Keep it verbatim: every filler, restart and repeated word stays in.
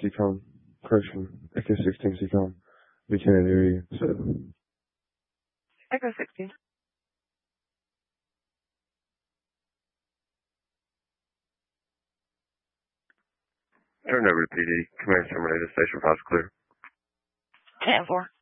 C-Com. Correction. Echo sixteen C-Com. Buchanan area. So. Echo sixteen. Turn over to P D. Command terminated. Station five's clear. ten four.